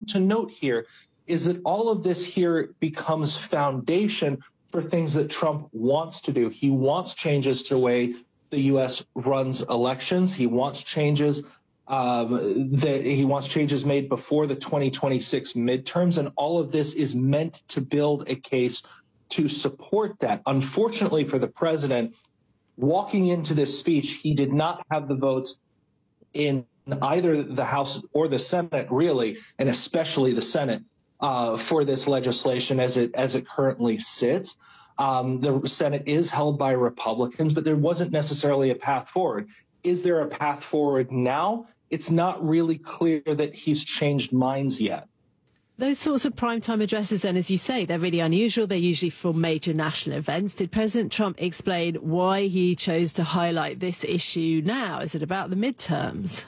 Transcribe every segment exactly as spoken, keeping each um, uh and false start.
to note here is that all of this here becomes foundation for things that Trump wants to do. He wants changes to the way the U S runs elections. He wants changes um, that he wants changes made before the twenty twenty-six midterms, and all of this is meant to build a case to support that. Unfortunately for the president, walking into this speech, he did not have the votes in either the House or the Senate, really, and especially the Senate, uh, for this legislation as it as it currently sits. Um, the Senate is held by Republicans, but there wasn't necessarily a path forward. Is there a path forward now? It's not really clear that he's changed minds yet. Those sorts of primetime addresses, then, as you say, they're really unusual. They're usually for major national events. Did President Trump explain why he chose to highlight this issue now? Is it about the midterms?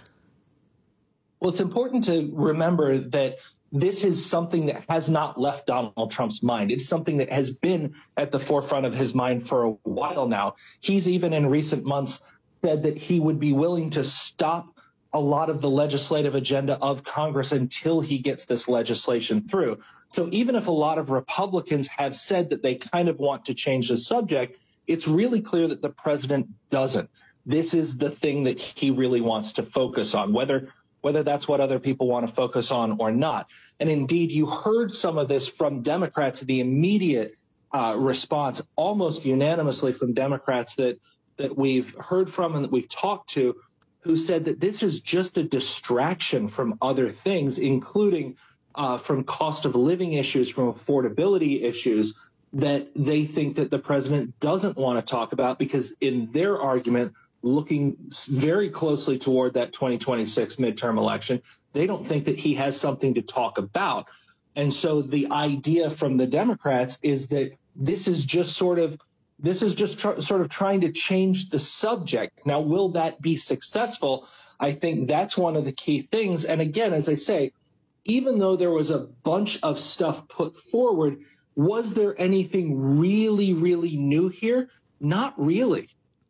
Well, it's important to remember that this is something that has not left Donald Trump's mind. It's something that has been at the forefront of his mind for a while now. He's even in recent months said that he would be willing to stop a lot of the legislative agenda of Congress until he gets this legislation through. So even if a lot of Republicans have said that they kind of want to change the subject, it's really clear that the president doesn't. This is the thing that he really wants to focus on, whether whether that's what other people want to focus on or not. And indeed, you heard some of this from Democrats, the immediate uh, response, almost unanimously from Democrats that that we've heard from and that we've talked to, who said that this is just a distraction from other things, including uh, from cost of living issues, from affordability issues, that they think that the president doesn't want to talk about because in their argument, looking very closely toward that twenty twenty-six midterm election, they don't think that he has something to talk about. And so the idea from the Democrats is that this is just sort of this is just tr- sort of trying to change the subject. Now, will that be successful? I think that's one of the key things. And again, as I say, even though there was a bunch of stuff put forward, was there anything really, really new here? Not really.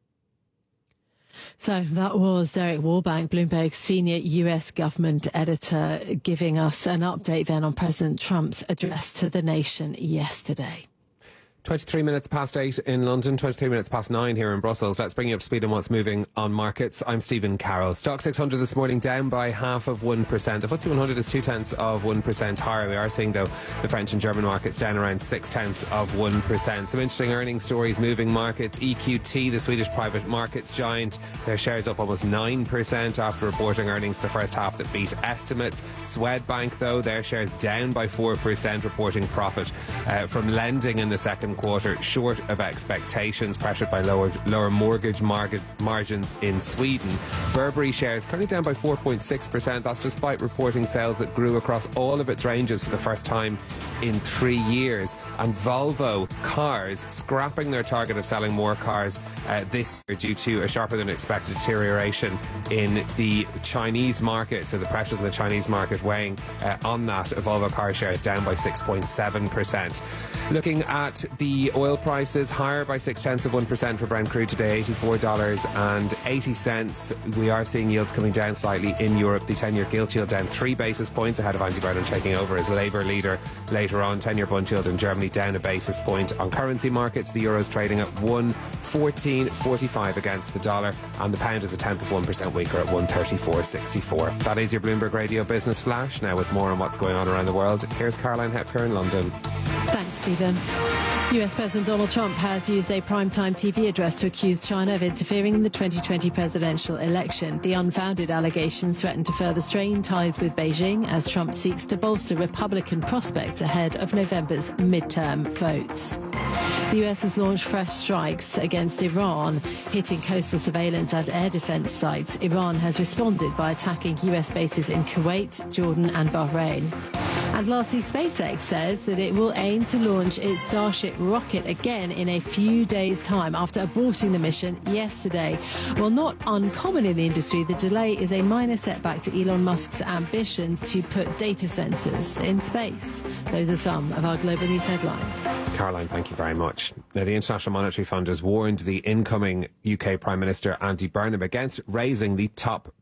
So that was Derek Warbank, Bloomberg's senior U S government editor, giving us an update then on President Trump's address to the nation yesterday. twenty-three minutes past eight in London, twenty-three minutes past nine here in Brussels. Let's bring you up to speed on what's moving on markets. I'm Stephen Carroll. Stock six hundred this morning down by half of one percent. The F T S E one hundred is two tenths of one percent higher. We are seeing, though, the French and German markets down around six tenths of one percent. Some interesting earnings stories moving markets. E Q T, the Swedish private markets giant, their shares up almost nine percent after reporting earnings the first half that beat estimates. Swedbank, though, their shares down by four percent, reporting profit uh, from lending in the second quarter, short of expectations, pressured by lower lower mortgage market margins in Sweden. Burberry shares currently down by four point six percent. That's despite reporting sales that grew across all of its ranges for the first time in three years. And Volvo Cars scrapping their target of selling more cars uh, this year due to a sharper than expected deterioration in the Chinese market. So the pressures in the Chinese market weighing uh, on that. Volvo Car shares down by six point seven percent. Looking at the oil prices, higher by six tenths of one percent for Brent crude today, eighty-four dollars and eighty cents. We are seeing yields coming down slightly in Europe. The ten-year gilt yield down three basis points ahead of Andy Burnham taking over as Labour leader later on. ten-year bond yield in Germany down a basis point. On currency markets, the euro's trading at one fourteen forty-five against the dollar, and the pound is a tenth of one percent weaker at one thirty-four sixty-four. That is your Bloomberg Radio Business Flash. Now with more on what's going on around the world, here's Caroline Hepker in London. Thanks, Stephen. U S President Donald Trump has used a primetime T V address to accuse China of interfering in the twenty twenty presidential election. The unfounded allegations threaten to further strain ties with Beijing as Trump seeks to bolster Republican prospects ahead of November's midterm votes. The U S has launched fresh strikes against Iran, hitting coastal surveillance and air defense sites. Iran has responded by attacking U S bases in Kuwait, Jordan and Bahrain. And lastly, SpaceX says that it will aim to launch its Starship rocket again in a few days' time after aborting the mission yesterday. Well, not uncommon in the industry, the delay is a minor setback to Elon Musk's ambitions to put data centres in space. Those are some of our global news headlines. Caroline, thank you very much. Now, the International Monetary Fund has warned the incoming U K Prime Minister Andy Burnham against raising the top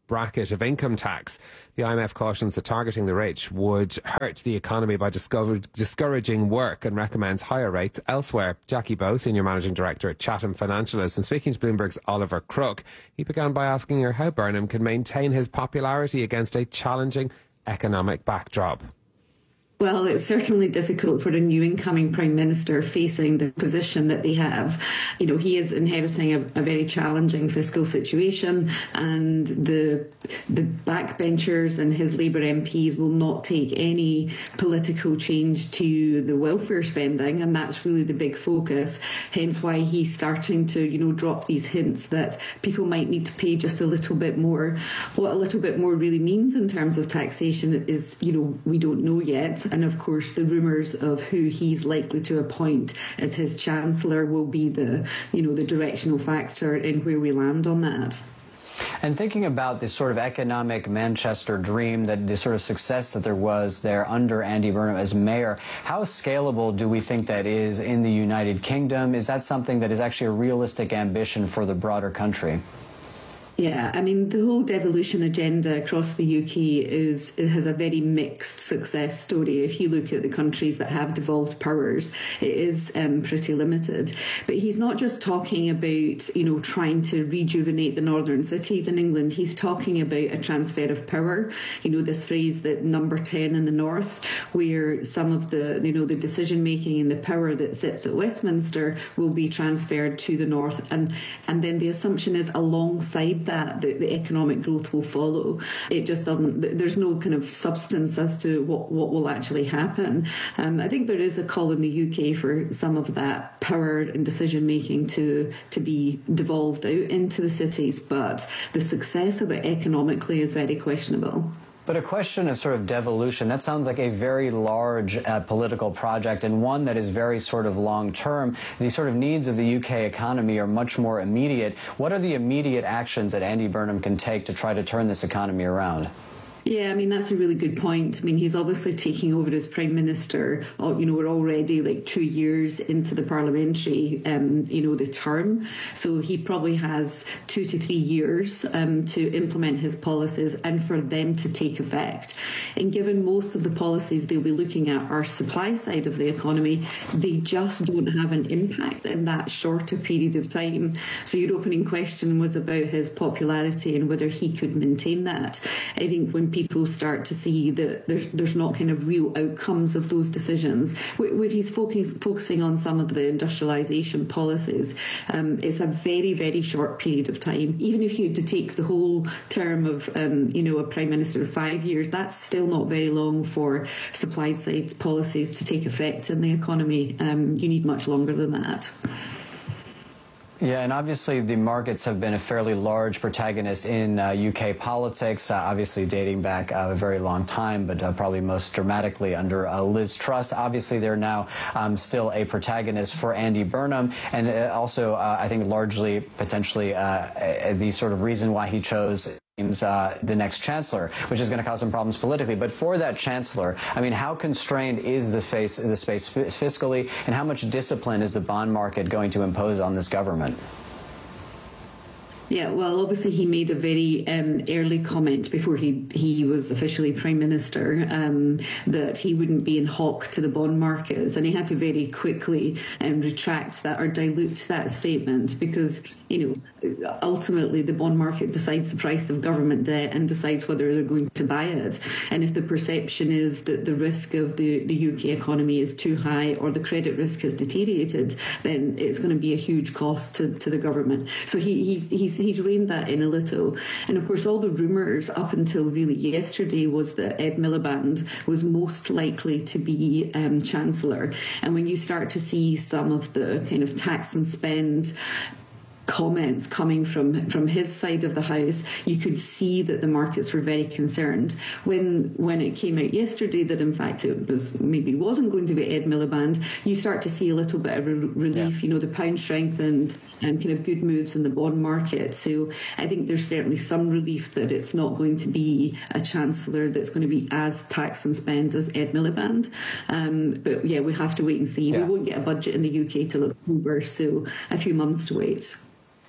bracket of income tax. The I M F cautions that targeting the rich would hurt the economy by discover- discouraging work and recommends higher rates elsewhere. Jackie Bowe, Senior Managing Director at Chatham Financial, has been speaking to Bloomberg's Oliver Crook. He began by asking her how Burnham can maintain his popularity against a challenging economic backdrop. Well, it's certainly difficult for a new incoming Prime Minister facing the position that they have. You know, he is inheriting a, a very challenging fiscal situation, and the the backbenchers and his Labour M Ps will not take any political change to the welfare spending, and that's really the big focus. Hence why he's starting to, you know, drop these hints that people might need to pay just a little bit more. What a little bit more really means in terms of taxation is, you know, we don't know yet. And of course, the rumours of who he's likely to appoint as his Chancellor will be the, you know, the directional factor in where we land on that. And thinking about this sort of economic Manchester dream, that the sort of success that there was there under Andy Burnham as mayor, how scalable do we think that is in the United Kingdom? Is that something that is actually a realistic ambition for the broader country? Yeah, I mean, the whole devolution agenda across the U K is it has a very mixed success story. If you look at the countries that have devolved powers, it is um, pretty limited. But he's not just talking about, you know, trying to rejuvenate the northern cities in England. He's talking about a transfer of power. You know, this phrase that number ten in the north, where some of the, you know, the decision making and the power that sits at Westminster will be transferred to the north. And, and then the assumption is alongside that, that the, the economic growth will follow. It just doesn't, there's no kind of substance as to what, what will actually happen. Um, I think there is a call in the U K for some of that power and decision making to, to be devolved out into the cities, but the success of it economically is very questionable. But a question of sort of devolution, that sounds like a very large uh, political project, and one that is very sort of long-term. The sort of needs of the U K economy are much more immediate. What are the immediate actions that Andy Burnham can take to try to turn this economy around? Yeah, I mean, that's a really good point. I mean, he's obviously taking over as Prime Minister. You know, we're already like two years into the parliamentary, um, you know, the term. So he probably has two to three years um, to implement his policies and for them to take effect. And given most of the policies they'll be looking at are supply side of the economy, they just don't have an impact in that shorter period of time. So your opening question was about his popularity and whether he could maintain that. I think when people start to see that there's, there's not kind of real outcomes of those decisions, where, where he's focus, focusing on some of the industrialisation policies, um, it's a very, very short period of time. Even if you had to take the whole term of, um, you know, a Prime Minister of five years, that's still not very long for supply side policies to take effect in the economy. Um, you need much longer than that. Yeah, and obviously the markets have been a fairly large protagonist in uh, U K politics, uh, obviously dating back uh, a very long time, but uh, probably most dramatically under uh, Liz Truss. Obviously, they're now um, still a protagonist for Andy Burnham, and uh, also, uh, I think, largely, potentially, uh, the sort of reason why he chose Uh, the next chancellor, which is going to cause some problems politically. But for that chancellor, I mean, how constrained is the, face, the space fiscally, and how much discipline is the bond market going to impose on this government? Yeah, well, obviously he made a very um, early comment before he he was officially Prime Minister um, that he wouldn't be in hock to the bond markets, and he had to very quickly um, retract that or dilute that statement because, you know, ultimately the bond market decides the price of government debt and decides whether they're going to buy it. And if the perception is that the risk of the, the U K economy is too high or the credit risk has deteriorated, then it's going to be a huge cost to, to the government. So he, he's, he's He's reined that in a little. And of course, all the rumours up until really yesterday was that Ed Miliband was most likely to be um, Chancellor. And when you start to see some of the kind of tax and spend comments coming from from his side of the house, you could see that the markets were very concerned. When when it came out yesterday that in fact it was maybe wasn't going to be Ed Miliband, you start to see a little bit of re- relief. Yeah. You know, the pound strengthened and kind of good moves in the bond market. So I think there's certainly some relief that it's not going to be a chancellor that's going to be as tax and spend as Ed Miliband. Um, but yeah, we have to wait and see. Yeah. We won't get a budget in the U K till October, so a few months to wait.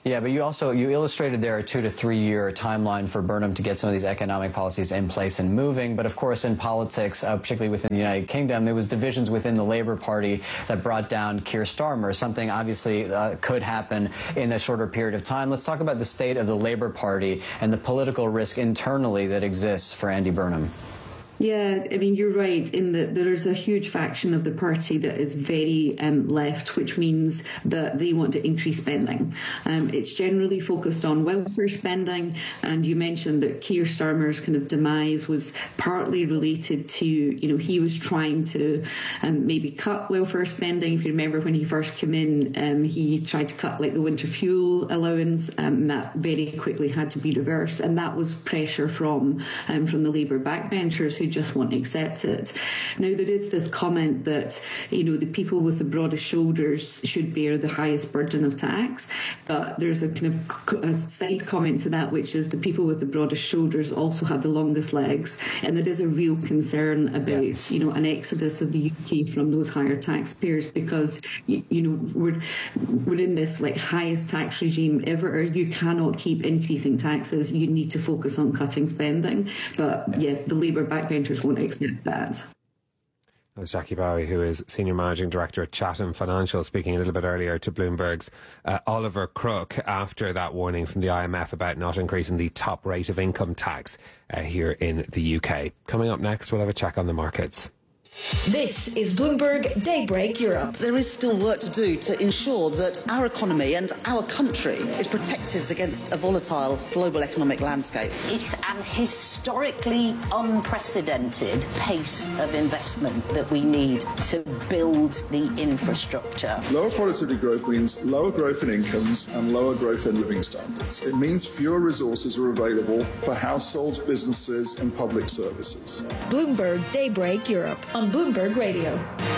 Yeah, but you also, you illustrated there a two to three year timeline for Burnham to get some of these economic policies in place and moving. But of course, in politics, uh, particularly within the United Kingdom, it was divisions within the Labour Party that brought down Keir Starmer, something obviously uh, could happen in a shorter period of time. Let's talk about the state of the Labour Party and the political risk internally that exists for Andy Burnham. Yeah, I mean, you're right in that there's a huge faction of the party that is very um, left, which means that they want to increase spending. Um, it's generally focused on welfare spending, and you mentioned that Keir Starmer's kind of demise was partly related to, you know, he was trying to um, maybe cut welfare spending. If you remember when he first came in, um, he tried to cut like the winter fuel allowance, um, and that very quickly had to be reversed, and that was pressure from um, from the Labour backbenchers who just won't accept it. Now, there is this comment that, you know, the people with the broadest shoulders should bear the highest burden of tax, but there's a kind of a side comment to that, which is the people with the broadest shoulders also have the longest legs, and there is a real concern about, yeah. you know, an exodus of the U K from those higher taxpayers, because, you, you know, we're we're in this like highest tax regime ever. You cannot keep increasing taxes. You need to focus on cutting spending. But yeah, the Labour backbenchers won't accept that. That was Jackie Bowie, who is Senior Managing Director at Chatham Financial, speaking a little bit earlier to Bloomberg's uh, Oliver Crook after that warning from the I M F about not increasing the top rate of income tax uh, here in the U K. Coming up next, we'll have a check on the markets. This is Bloomberg Daybreak Europe. There is still work to do to ensure that our economy and our country is protected against a volatile global economic landscape. It's an historically unprecedented pace of investment that we need to build the infrastructure. Lower productivity growth means lower growth in incomes and lower growth in living standards. It means fewer resources are available for households, businesses and public services. Bloomberg Daybreak Europe on Bloomberg Radio.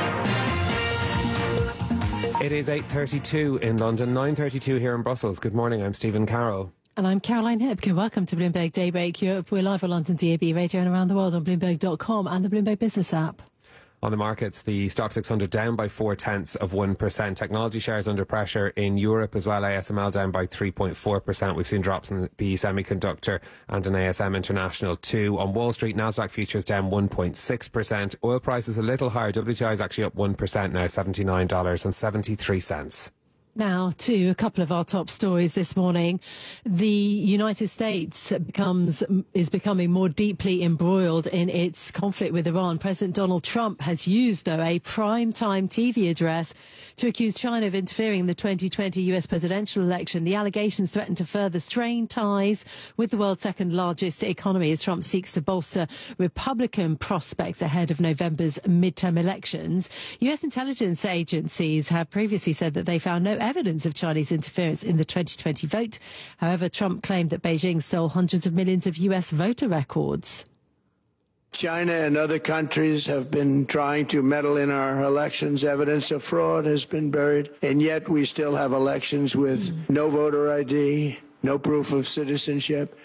It is eight thirty-two in London, nine thirty-two here in Brussels. Good morning, I'm Stephen Carroll. And I'm Caroline Hipke. Welcome to Bloomberg Daybreak Europe. We're live on London D A B radio and around the world on Bloomberg dot com and the Bloomberg Business app. On the markets, the Stock six hundred down by four tenths of one percent. Technology shares under pressure in Europe as well. A S M L down by three point four percent. We've seen drops in the B E Semiconductor and in A S M International too. On Wall Street, Nasdaq futures down one point six percent. Oil prices a little higher. W T I is actually up one percent now, seventy-nine dollars and seventy-three cents. Now to a couple of our top stories this morning. The United States becomes is becoming more deeply embroiled in its conflict with Iran. President Donald Trump has used, though, a prime-time T V address to accuse China of interfering in the twenty twenty U S presidential election. The allegations threaten to further strain ties with the world's second-largest economy as Trump seeks to bolster Republican prospects ahead of November's midterm elections. U S intelligence agencies have previously said that they found no evidence of Chinese interference in the twenty twenty vote. However, Trump claimed that Beijing stole hundreds of millions of U S voter records. China and other countries have been trying to meddle in our elections. Evidence of fraud has been buried, and yet we still have elections with mm. no voter I D, no proof of citizenship.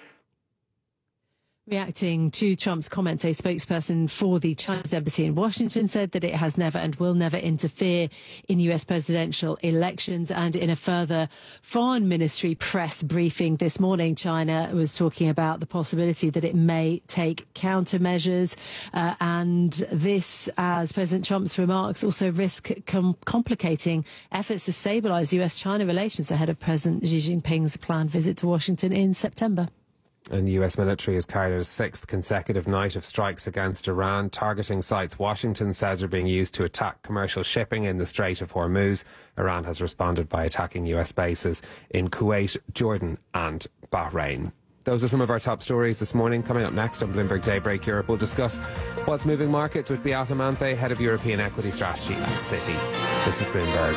Reacting to Trump's comments, a spokesperson for the Chinese embassy in Washington said that it has never and will never interfere in U S presidential elections. And in a further foreign ministry press briefing this morning, China was talking about the possibility that it may take countermeasures. Uh, and this, as President Trump's remarks, also risk com- complicating efforts to stabilize U S China relations ahead of President Xi Jinping's planned visit to Washington in September. And the U S military has carried out a sixth consecutive night of strikes against Iran, targeting sites Washington says are being used to attack commercial shipping in the Strait of Hormuz. Iran has responded by attacking U S bases in Kuwait, Jordan and Bahrain. Those are some of our top stories this morning. Coming up next on Bloomberg Daybreak Europe, we'll discuss what's moving markets with Beata Manthe, Head of European Equity Strategy at Citi. This is Bloomberg.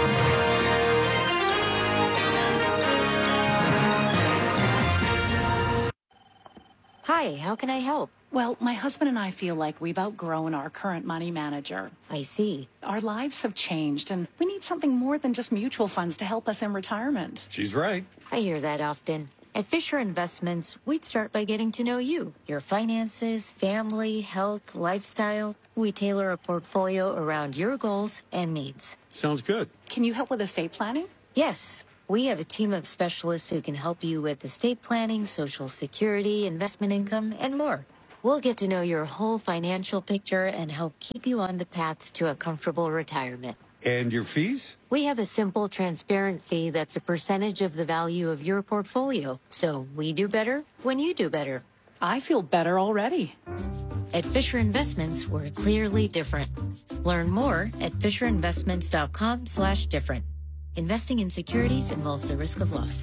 Hi, how can I help? Well, my husband and I feel like we've outgrown our current money manager. I see. Our lives have changed, and we need something more than just mutual funds to help us in retirement. She's right. I hear that often. At Fisher Investments, we'd start by getting to know you, your finances, family, health, lifestyle. We tailor a portfolio around your goals and needs. Sounds good. Can you help with estate planning? Yes. We have a team of specialists who can help you with estate planning, Social Security, investment income, and more. We'll get to know your whole financial picture and help keep you on the path to a comfortable retirement. And your fees? We have a simple, transparent fee that's a percentage of the value of your portfolio. So we do better when you do better. I feel better already. At Fisher Investments, we're clearly different. Learn more at FisherInvestments.com slash different. Investing in securities involves a risk of loss.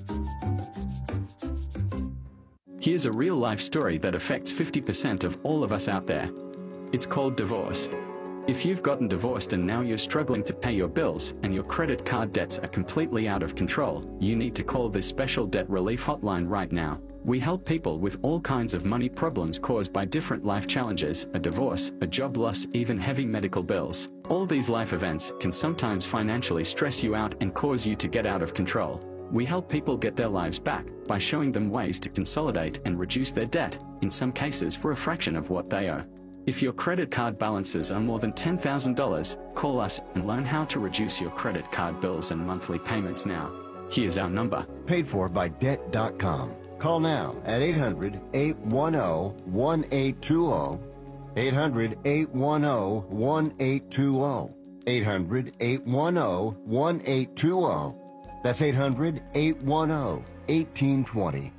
Here's a real-life story that affects fifty percent of all of us out there. It's called divorce. If you've gotten divorced and now you're struggling to pay your bills and your credit card debts are completely out of control, you need to call this special debt relief hotline right now. We help people with all kinds of money problems caused by different life challenges, a divorce, a job loss, even heavy medical bills. All these life events can sometimes financially stress you out and cause you to get out of control. We help people get their lives back by showing them ways to consolidate and reduce their debt, in some cases for a fraction of what they owe. If your credit card balances are more than ten thousand dollars, call us and learn how to reduce your credit card bills and monthly payments now. Here's our number. Paid for by debt dot com. Call now at eight hundred, eight one zero, one eight two zero, eight hundred, eight one zero, one eight two zero, eight hundred, eight one zero, one eight two zero. That's eight hundred, eight one zero, one eight two zero.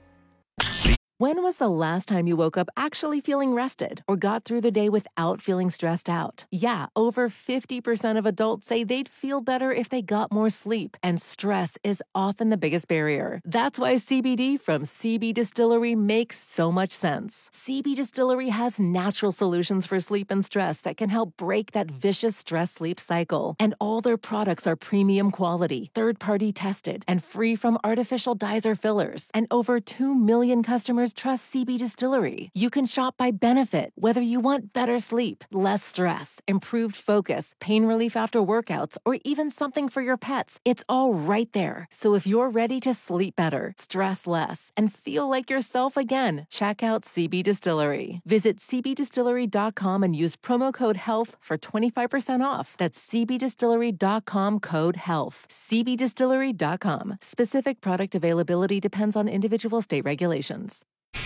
When was the last time you woke up actually feeling rested or got through the day without feeling stressed out? Yeah, over fifty percent of adults say they'd feel better if they got more sleep, and stress is often the biggest barrier. That's why C B D from C B Distillery makes so much sense. C B Distillery has natural solutions for sleep and stress that can help break that vicious stress-sleep cycle. And all their products are premium quality, third-party tested, and free from artificial dyes or fillers. And over two million customers trust C B Distillery. You can shop by benefit, whether you want better sleep, less stress, improved focus, pain relief after workouts, or even something for your pets. It's all right there. So if you're ready to sleep better, stress less, and feel like yourself again, check out C B Distillery. Visit C B distillery dot com and use promo code HEALTH for twenty-five percent off. That's C B distillery dot com code HEALTH. C B distillery dot com. Specific product availability depends on individual state regulations.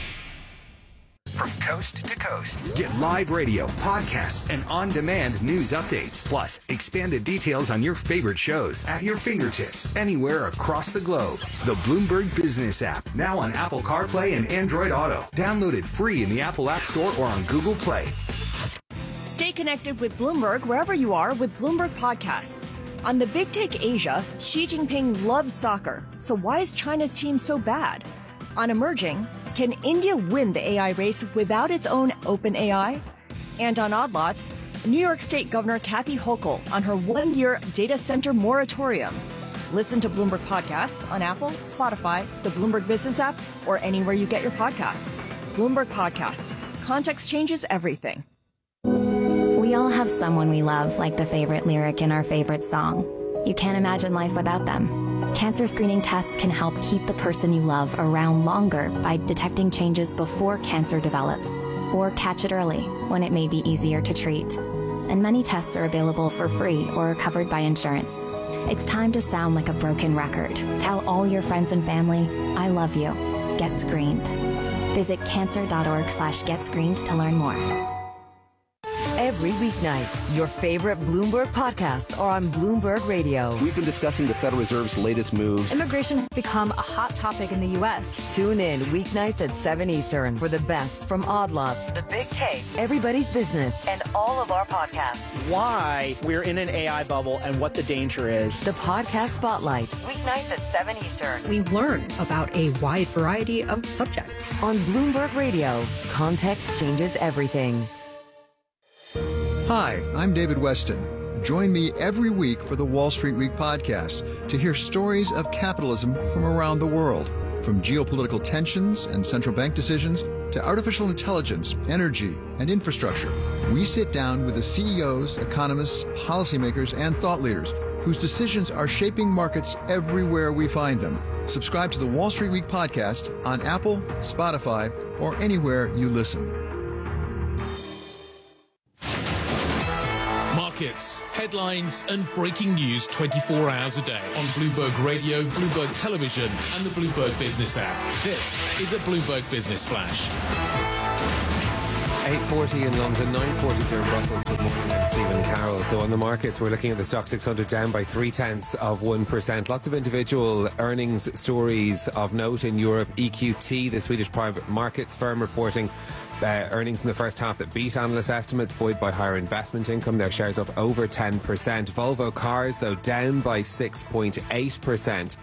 From coast to coast, get live radio, podcasts, and on-demand news updates, plus expanded details on your favorite shows at your fingertips anywhere across the globe. The Bloomberg Business app, now on Apple CarPlay and Android Auto. Download it free in the Apple App Store or on Google Play. Stay connected with Bloomberg wherever you are with Bloomberg Podcasts. On the Big Take Asia, Xi Jinping loves soccer, so why is China's team so bad? On Emerging, can India win the A I race without its own open A I? And on Odd Lots, New York State Governor Kathy Hochul on her one-year data center moratorium. Listen to Bloomberg Podcasts on Apple, Spotify, the Bloomberg Business app, or anywhere you get your podcasts. Bloomberg Podcasts. Context changes everything. We all have someone we love, like the favorite lyric in our favorite song. You can't imagine life without them. Cancer screening tests can help keep the person you love around longer by detecting changes before cancer develops, or catch it early when it may be easier to treat. And many tests are available for free or are covered by insurance. It's time to sound like a broken record. Tell all your friends and family, I love you. Get screened. Visit cancer.org slash get screened to learn more. Every weeknight, your favorite Bloomberg podcasts are on Bloomberg Radio. We've been discussing the Federal Reserve's latest moves. Immigration has become a hot topic in the U S. Tune in weeknights at seven Eastern for the best from Odd Lots, The Big Take, Everybody's Business, and all of our podcasts. Why we're in an A I bubble and what the danger is. The Podcast Spotlight, weeknights at seven Eastern. We learn about a wide variety of subjects. On Bloomberg Radio, context changes everything. Hi, I'm David Weston. Join me every week for the Wall Street Week podcast to hear stories of capitalism from around the world, from geopolitical tensions and central bank decisions to artificial intelligence, energy, and infrastructure. We sit down with the C E Os, economists, policymakers, and thought leaders whose decisions are shaping markets everywhere we find them. Subscribe to the Wall Street Week podcast on Apple, Spotify, or anywhere you listen. markets, headlines and breaking news twenty-four hours a day on Bloomberg Radio, Bloomberg Television and the Bloomberg Business app. This is a Bloomberg Business Flash. eight forty in London, nine forty here in Brussels. Good morning, I'm Stephen Carroll. So on the markets, we're looking at the Stock six hundred down by three tenths of one percent. Lots of individual earnings stories of note in Europe. E Q T, the Swedish private markets firm, reporting Uh, earnings in the first half that beat analyst estimates, buoyed by higher investment income. Their shares up over ten percent. Volvo Cars, though, down by six point eight percent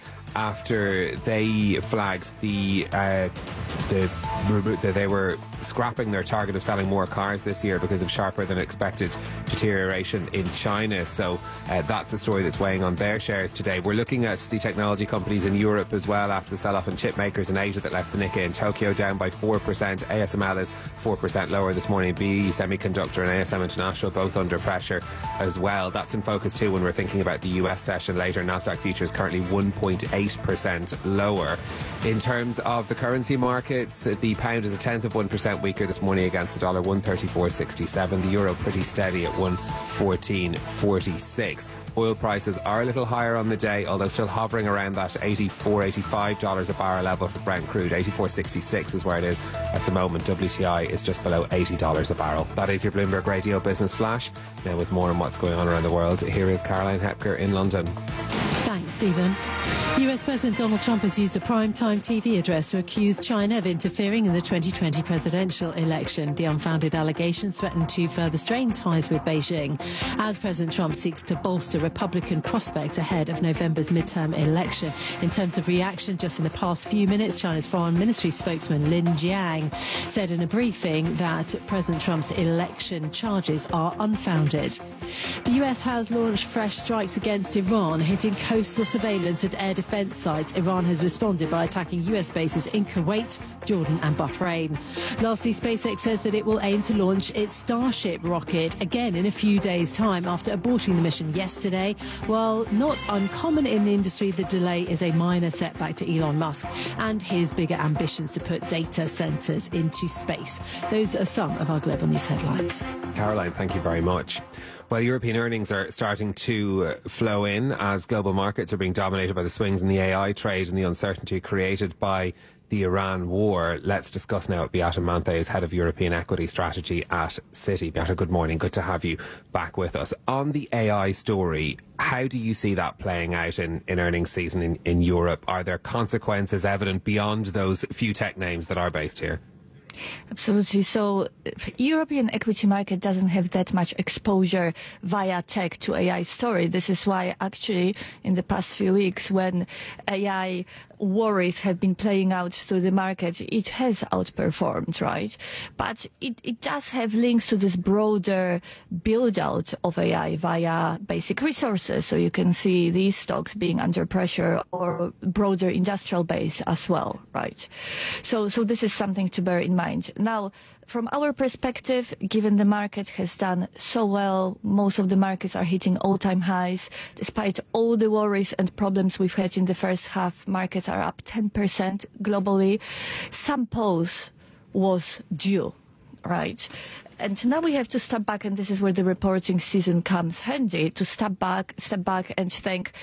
after they flagged the, uh, the that they were scrapping their target of selling more cars this year because of sharper than expected deterioration in China. So uh, that's a story that's weighing on their shares today. We're looking at the technology companies in Europe as well after the sell-off in chip makers in Asia that left the Nikkei in Tokyo down by four percent. A S M L is four percent lower this morning. B E Semiconductor and A S M International both under pressure as well. That's in focus too when we're thinking about the U S session later. Nasdaq futures currently one point eight percent lower. In terms of the currency markets, the pound is a tenth of one percent weaker this morning against the dollar, one thirty-four sixty-seven. The euro pretty steady at one fourteen forty-six. Oil prices are a little higher on the day, although still hovering around that eighty-four, eighty-five dollars a barrel level for Brent crude. eighty-four sixty-six is where it is at the moment. W T I is just below eighty dollars a barrel. That is your Bloomberg Radio Business Flash. Now with more on what's going on around the world, here is Caroline Hepker in London. Thanks, Stephen. U S President Donald Trump has used a primetime T V address to accuse China of interfering in the twenty twenty presidential election. The unfounded allegations threaten to further strain ties with Beijing as President Trump seeks to bolster Republican prospects ahead of November's midterm election. In terms of reaction, just in the past few minutes, China's Foreign Ministry spokesman Lin Jiang said in a briefing that President Trump's election charges are unfounded. The U S has launched fresh strikes against Iran, hitting coastal surveillance at air defense sites. Iran has responded by attacking U S bases in Kuwait, Jordan and Bahrain. Lastly, SpaceX says that it will aim to launch its Starship rocket again in a few days' time after aborting the mission yesterday. While not uncommon in the industry, the delay is a minor setback to Elon Musk and his bigger ambitions to put data centers into space. Those are some of our global news headlines. Caroline, thank you very much. Well, European earnings are starting to uh, flow in as global markets are being dominated by the swings in the A I trade and the uncertainty created by the Iran war. Let's discuss now with Beata Manthe, who's head of European equity strategy at Citi. Beata, good morning. Good to have you back with us. On the A I story, how do you see that playing out in, in earnings season in, in Europe? Are there consequences evident beyond those few tech names that are based here? Absolutely. So European equity market doesn't have that much exposure via tech to A I story. This is why actually in the past few weeks when A I worries have been playing out through the market, it has outperformed, right? But it, it does have links to this broader build out of A I via basic resources. So you can see these stocks being under pressure or broader industrial base as well, right? So, so this is something to bear in mind. Now, from our perspective, given the market has done so well, most of the markets are hitting all-time highs. Despite all the worries and problems we've had in the first half, markets are up ten percent globally. Some pause was due, right? And now we have to step back, and this is where the reporting season comes handy, to step back, step back and think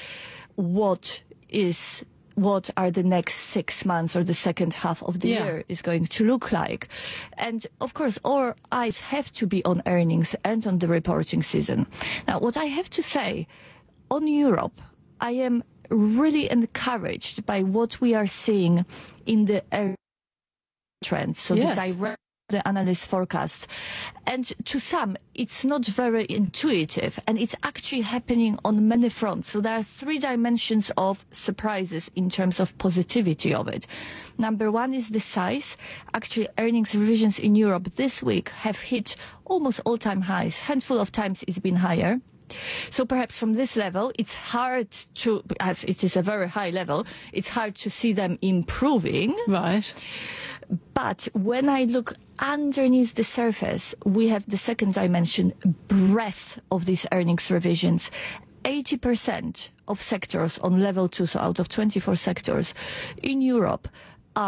what is what are the next six months or the second half of the yeah. year is going to look like. And of course, our eyes have to be on earnings and on the reporting season. Now, what I have to say on Europe, I am really encouraged by what we are seeing in the trends. So yes. the direct the analyst forecasts. And to some, it's not very intuitive, and it's actually happening on many fronts. So there are three dimensions of surprises in terms of positivity of it. Number one is the size. Actually, earnings revisions in Europe this week have hit almost all-time highs. Handful of times it's been higher. So perhaps from this level, it's hard to, as it is a very high level, it's hard to see them improving. Right. But when I look underneath the surface, we have the second dimension, breadth of these earnings revisions. eighty percent of sectors on level two, so out of twenty-four sectors in Europe, are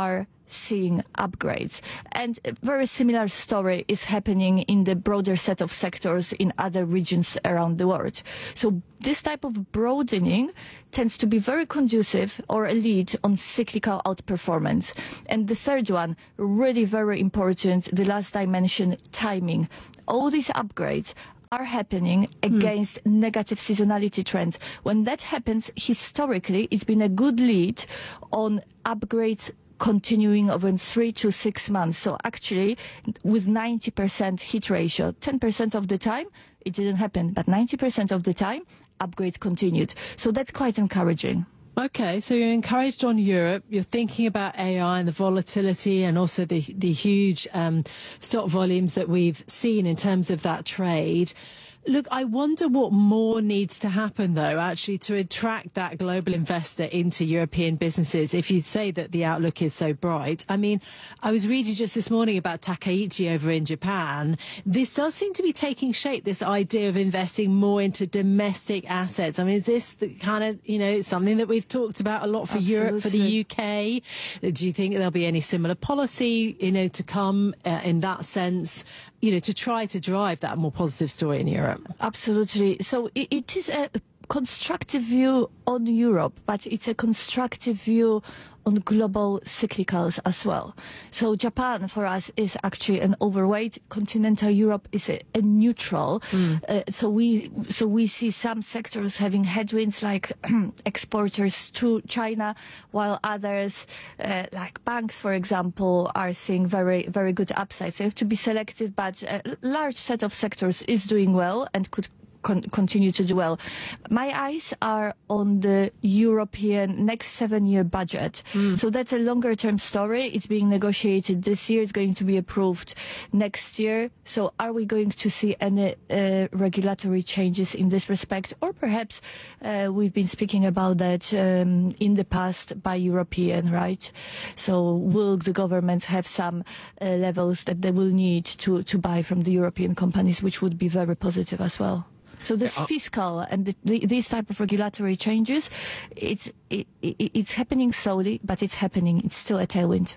seeing upgrades. And a very similar story is happening in the broader set of sectors in other regions around the world. So this type of broadening tends to be very conducive or a lead on cyclical outperformance. And the third one, really very important, the last dimension, timing. All these upgrades are happening against mm. negative seasonality trends. When that happens, historically, it's been a good lead on upgrades continuing over three to six months. So actually, with ninety percent hit ratio, ten percent of the time, it didn't happen, but ninety percent of the time, upgrades continued. So that's quite encouraging. Okay, so you're encouraged on Europe. You're thinking about A I and the volatility and also the the huge um, stock volumes that we've seen in terms of that trade. Look, I wonder what more needs to happen, though, actually, to attract that global investor into European businesses, if you say that the outlook is so bright. I mean, I was reading just this morning about Takaichi over in Japan. This does seem to be taking shape, this idea of investing more into domestic assets. I mean, is this the kind of, you know, something that we've talked about a lot for Absolutely. Europe, for the U K? Do you think there'll be any similar policy, you know, to come uh, in that sense, you know, to try to drive that more positive story in Europe? Absolutely. So it, it is a constructive view on Europe, but it's a constructive view on global cyclicals as well. So Japan for us is actually an overweight. Continental Europe is a, a neutral. Mm. Uh, so we so we see some sectors having headwinds, like exporters to China, while others, uh, like banks, for example, are seeing very very good upside. So you have to be selective, but a large set of sectors is doing well and could Con continue to do well. My eyes are on the European next seven-year budget. Mm. So that's a longer-term story. It's being negotiated this year. It's going to be approved next year. So are we going to see any uh, regulatory changes in this respect? Or perhaps uh, we've been speaking about that um, in the past by European, right? So will the governments have some uh, levels that they will need to, to buy from the European companies, which would be very positive as well? So this yeah, uh, fiscal and the, the, these type of regulatory changes, it's it, it, it's happening slowly, but it's happening. It's still a tailwind.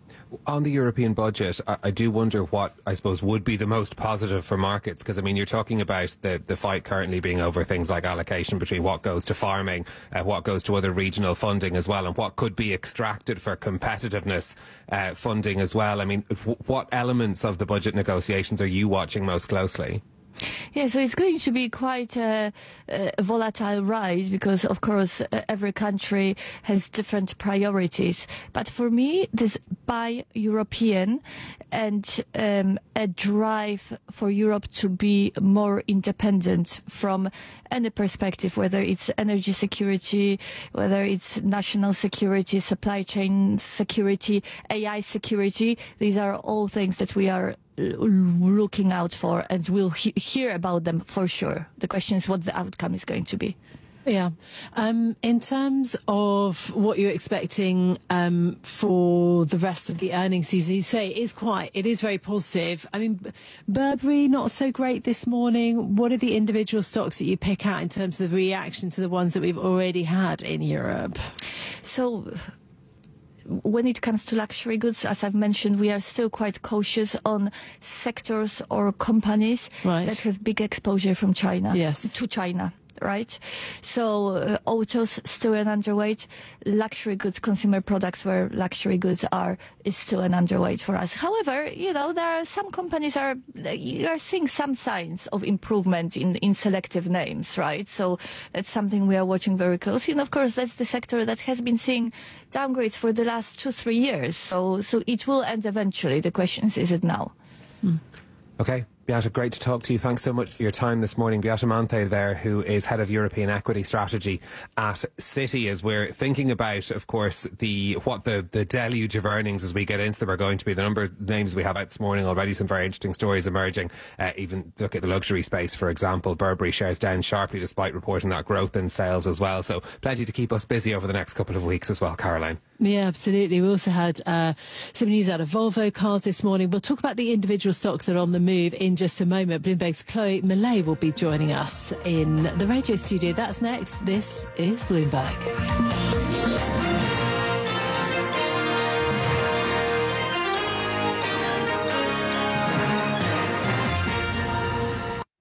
On the European budget, I, I do wonder what, I suppose, would be the most positive for markets, because, I mean, you're talking about the, the fight currently being over things like allocation between what goes to farming, uh, what goes to other regional funding as well, and what could be extracted for competitiveness uh, funding as well. I mean, w what elements of the budget negotiations are you watching most closely? Yeah, so it's going to be quite a, a volatile ride because, of course, every country has different priorities. But for me, this buy European and um, a drive for Europe to be more independent from any perspective, whether it's energy security, whether it's national security, supply chain security, A I security. These are all things that we are looking out for, and we'll he hear about them for sure. The question is what the outcome is going to be. Yeah. Um, in terms of what you're expecting um, for the rest of the earnings season, you say it is quite, it is very positive. I mean, Burberry, not so great this morning. What are the individual stocks that you pick out in terms of the reaction to the ones that we've already had in Europe? So, when it comes to luxury goods, as I've mentioned, we are still quite cautious on sectors or companies right. that have big exposure from China, yes. to China. Right, so uh, autos still an underweight. Luxury goods, consumer products, where luxury goods are, is still an underweight for us. However, you know, there are some companies are you are seeing some signs of improvement in in selective names, right? So that's something we are watching very closely. And of course, that's the sector that has been seeing downgrades for the last two three years. So so it will end eventually. The question is, is it now? Hmm. Okay. Beata, great to talk to you. Thanks so much for your time this morning. Beata Manthe there, who is Head of European Equity Strategy at Citi, as we're thinking about, of course, the what the, the deluge of earnings as we get into them are going to be. The number of names we have out this morning already, some very interesting stories emerging. Uh, even look at the luxury space, for example. Burberry shares down sharply despite reporting that growth in sales as well. So plenty to keep us busy over the next couple of weeks as well, Caroline. Yeah, absolutely. We also had uh, some news out of Volvo Cars this morning. We'll talk about the individual stocks that are on the move in just a moment. Bloomberg's Chloe Millay will be joining us in the radio studio. That's next. This is Bloomberg.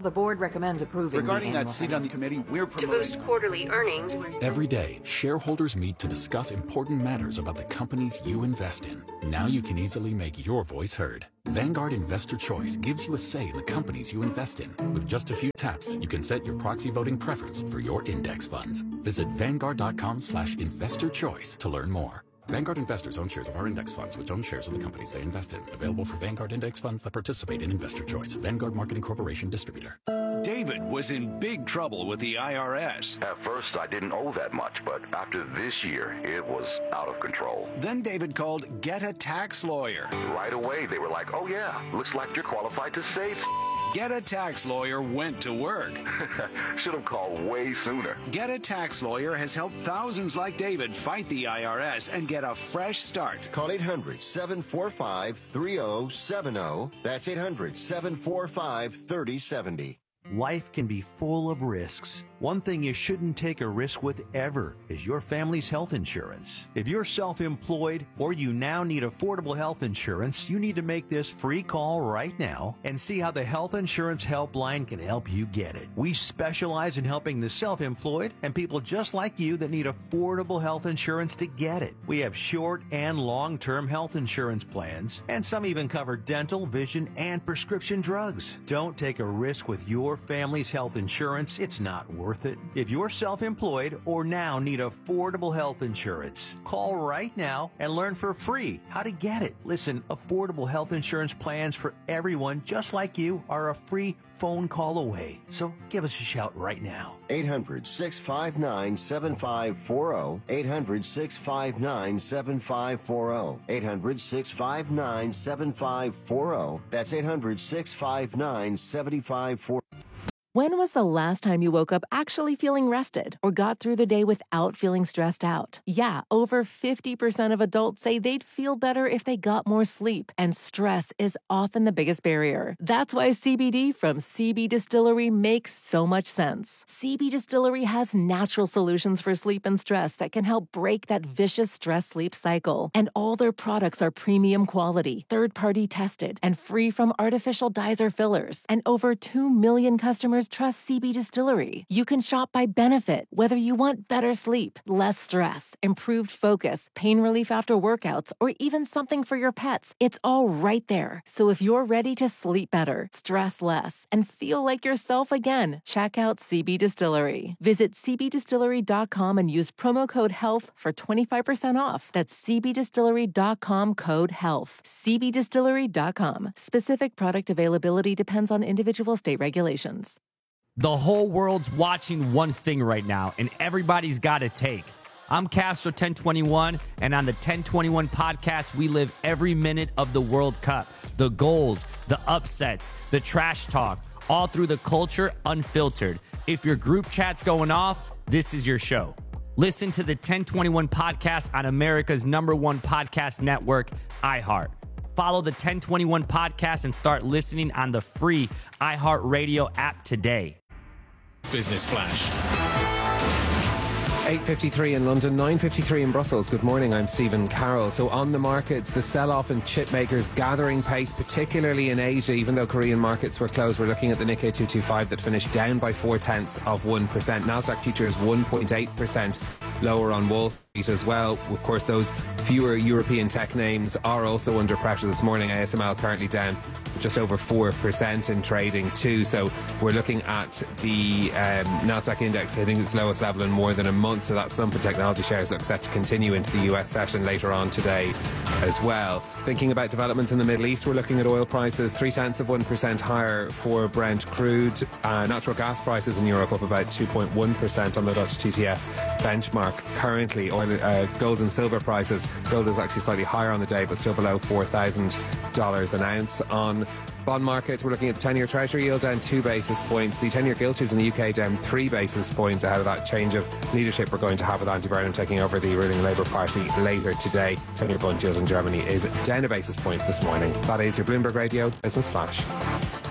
The board recommends approving Regarding the that seat on the committee, we're to promoting... boost quarterly earnings. Every day, shareholders meet to discuss important matters about the companies you invest in. Now you can easily make your voice heard. Vanguard Investor Choice gives you a say in the companies you invest in. With just a few taps, you can set your proxy voting preference for your index funds. Visit vanguard.com slash investor choice to learn more. Vanguard investors own shares of our index funds, which own shares of the companies they invest in. Available for Vanguard index funds that participate in Investor Choice. Vanguard Marketing Corporation distributor. David was in big trouble with the I R S. At first, I didn't owe that much, but after this year, it was out of control. Then David called Get a Tax Lawyer. Right away, they were like, oh yeah, looks like you're qualified to save. Get a Tax Lawyer went to work. Should have called way sooner. Get a Tax Lawyer has helped thousands like David fight the I R S and get a fresh start. Call eight hundred, seven four five, three oh seven oh. That's eight hundred, seven four five, three oh seven oh. Life can be full of risks. One thing you shouldn't take a risk with ever is your family's health insurance. If you're self-employed or you now need affordable health insurance, you need to make this free call right now and see how the Health Insurance Helpline can help you get it. We specialize in helping the self-employed and people just like you that need affordable health insurance to get it. We have short and long-term health insurance plans, and some even cover dental, vision, and prescription drugs. Don't take a risk with your family's health insurance. It's not worth it. If you're self-employed or now need affordable health insurance, call right now and learn for free how to get it. Listen, affordable health insurance plans for everyone just like you are a free phone call away. So give us a shout right now. eight hundred, six five nine, seven five four oh. eight hundred, six five nine, seven five four oh. eight hundred, six five nine, seven five four oh. That's eight hundred, six five nine, seven five four oh. When was the last time you woke up actually feeling rested or got through the day without feeling stressed out? Yeah, over fifty percent of adults say they'd feel better if they got more sleep, and stress is often the biggest barrier. That's why C B D from C B Distillery makes so much sense. C B Distillery has natural solutions for sleep and stress that can help break that vicious stress-sleep cycle. And all their products are premium quality, third-party tested, and free from artificial dyes or fillers. And over two million customers trust C B Distillery. You can shop by benefit, whether you want better sleep, less stress, improved focus, pain relief after workouts, or even something for your pets. It's all right there. So if you're ready to sleep better, stress less, and feel like yourself again, check out C B Distillery. Visit c b distillery dot com and use promo code HEALTH for twenty-five percent off. That's c b distillery dot com code HEALTH. c b distillery dot com. Specific product availability depends on individual state regulations. The whole world's watching one thing right now, and everybody's got a take. I'm Castro ten twenty-one, and on the ten twenty-one podcast, we live every minute of the World Cup. The goals, the upsets, the trash talk, all through the culture, unfiltered. If your group chat's going off, this is your show. Listen to the ten twenty-one podcast on America's number one podcast network, iHeart. Follow the ten twenty-one podcast and start listening on the free iHeartRadio app today. Business Flash. eight fifty-three in London, nine fifty-three in Brussels. Good morning, I'm Stephen Carroll. So on the markets, the sell-off in chip makers gathering pace, particularly in Asia. Even though Korean markets were closed, we're looking at the Nikkei two twenty-five that finished down by four-tenths of one percent. Nasdaq futures one point eight percent lower on Wall Street as well. Of course, those fewer European tech names are also under pressure this morning. A S M L currently down just over four percent in trading too. So we're looking at the um, Nasdaq index hitting its lowest level in more than a month. So that slump in technology shares looks set to continue into the U S session later on today as well. Thinking about developments in the Middle East, we're looking at oil prices three tenths of one percent higher for Brent crude. Uh, natural gas prices in Europe up about two point one percent on the Dutch T T F benchmark. Currently, oil, uh, gold and silver prices, gold is actually slightly higher on the day, but still below four thousand dollars an ounce. On bond markets, we're looking at the ten-year Treasury yield down two basis points. The ten-year gilt yield in the U K down three basis points ahead of that change of leadership we're going to have with Andy Burnham taking over the ruling Labour Party later today. ten-year bond yield in Germany is down a basis point this morning. That is your Bloomberg Radio Business Flash.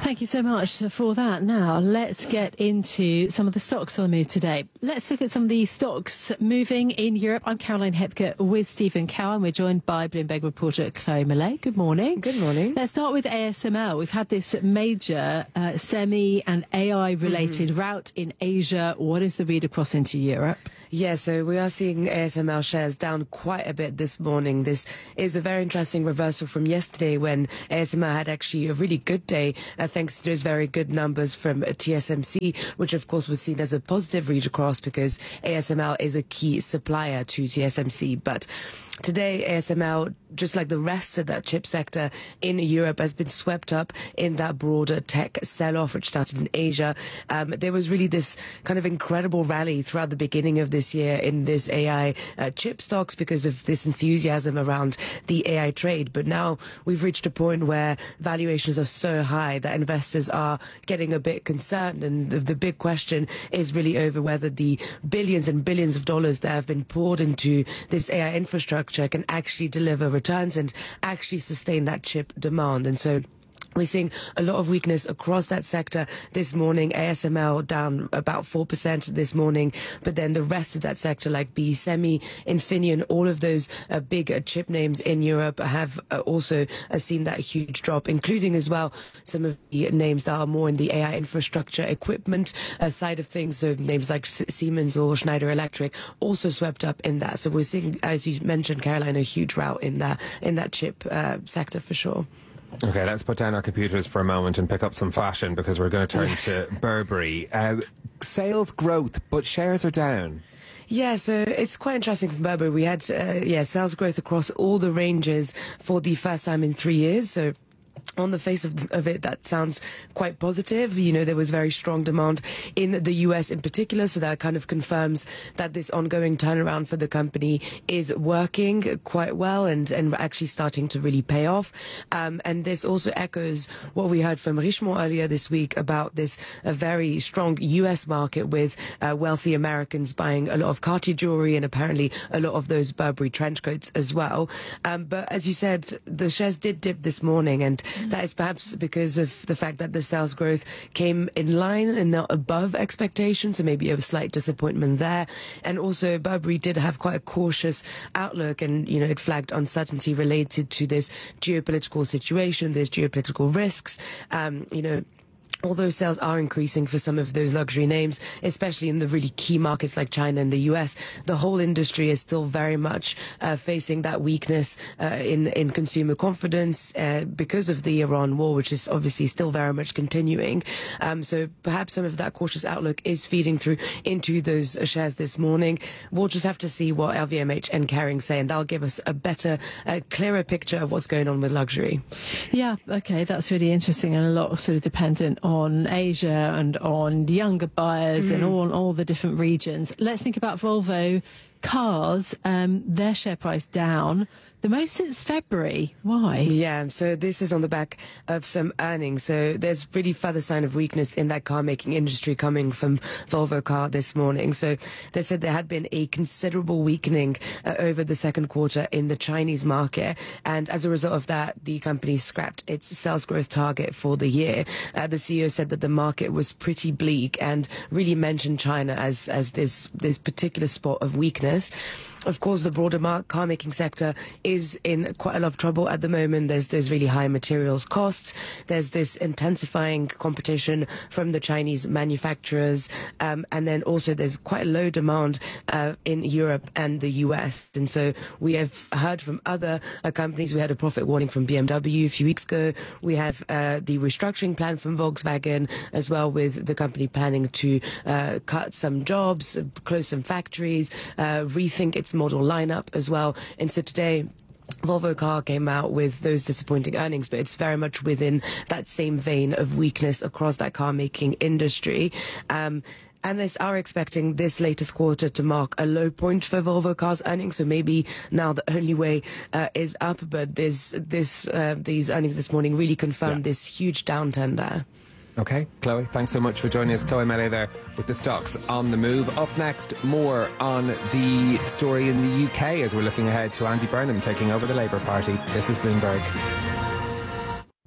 Thank you so much for that. Now, let's get into some of the stocks on the move today. Let's look at some of the stocks moving in Europe. I'm Caroline Hepker with Stephen Cowan. We're joined by Bloomberg reporter Chloe Millay. Good morning. Good morning. Let's start with A S M L. We've had this major uh, semi and A I-related mm-hmm. rout in Asia. What is the read across into Europe? Yeah, so we are seeing A S M L shares down quite a bit this morning. This is a very interesting reversal from yesterday when A S M L had actually a really good day, uh, thanks to those very good numbers from T S M C, which of course was seen as a positive read across because A S M L is a key supplier to T S M C. But today, A S M L, just like the rest of that chip sector in Europe, has been swept up in that broader tech sell-off, which started in Asia. Um, there was really this kind of incredible rally throughout the beginning of this year in this A I uh, chip stocks because of this enthusiasm around the A I trade. But now we've reached a point where valuations are so high that investors are getting a bit concerned. And the, the big question is really over whether the billions and billions of dollars that have been poured into this A I infrastructure can actually deliver returns and actually sustain that chip demand. And so we're seeing a lot of weakness across that sector this morning. A S M L down about four percent this morning, but then the rest of that sector like B Semi, Infineon, all of those uh, big uh, chip names in Europe have uh, also uh, seen that huge drop, including as well some of the names that are more in the A I infrastructure equipment uh, side of things. So names like S Siemens or Schneider Electric also swept up in that. So we're seeing, as you mentioned, Caroline, a huge rout in that in that chip uh, sector for sure. Okay, let's put down our computers for a moment and pick up some fashion because we're going to turn yes. to Burberry. Uh, sales growth, but shares are down. Yeah, so it's quite interesting for Burberry. We had, uh, yeah, sales growth across all the ranges for the first time in three years. So on the face of, of it, that sounds quite positive. You know, there was very strong demand in the U S in particular, so that kind of confirms that this ongoing turnaround for the company is working quite well and, and actually starting to really pay off. Um, and this also echoes what we heard from Richemont earlier this week about this a very strong U S market with uh, wealthy Americans buying a lot of Cartier jewelry and apparently a lot of those Burberry trench coats as well. Um, but as you said, the shares did dip this morning, and that is perhaps because of the fact that the sales growth came in line and not above expectations, so maybe a slight disappointment there. And also Burberry did have quite a cautious outlook, and you know it flagged uncertainty related to this geopolitical situation, there's geopolitical risks, um, you know. Although sales are increasing for some of those luxury names, especially in the really key markets like China and the U S, the whole industry is still very much uh, facing that weakness uh, in, in consumer confidence uh, because of the Iran war, which is obviously still very much continuing. Um, so perhaps some of that cautious outlook is feeding through into those shares this morning. We'll just have to see what L V M H and Kering say, and that'll give us a better, uh, clearer picture of what's going on with luxury. Yeah, okay, that's really interesting, and a lot sort of dependent on on Asia and on younger buyers mm. and all, all the different regions. Let's think about Volvo Cars. Um, their share price down the most since February. Why? Yeah, so this is on the back of some earnings. So there's really further sign of weakness in that car making industry coming from Volvo Car this morning. So they said there had been a considerable weakening uh, over the second quarter in the Chinese market. And as a result of that, the company scrapped its sales growth target for the year. Uh, the C E O said that the market was pretty bleak and really mentioned China as, as this, this particular spot of weakness. Of course, the broader mar- car making sector is in quite a lot of trouble at the moment. There's there's really high materials costs. There's this intensifying competition from the Chinese manufacturers, um, and then also there's quite low demand uh, in Europe and the U S. And so we have heard from other uh, companies. We had a profit warning from B M W a few weeks ago. We have uh, the restructuring plan from Volkswagen as well, with the company planning to uh, cut some jobs, close some factories, uh, rethink its model lineup as well. And so today Volvo Car came out with those disappointing earnings, but it's very much within that same vein of weakness across that car making industry. Um, Analysts are expecting this latest quarter to mark a low point for Volvo Cars earnings, so maybe now the only way uh, is up. But this, this, uh, these earnings this morning really confirmed yeah. this huge downturn there. Okay, Chloe, thanks so much for joining us. Chloe Millay there with the stocks on the move. Up next, more on the story in the U K as we're looking ahead to Andy Burnham taking over the Labour Party. This is Bloomberg.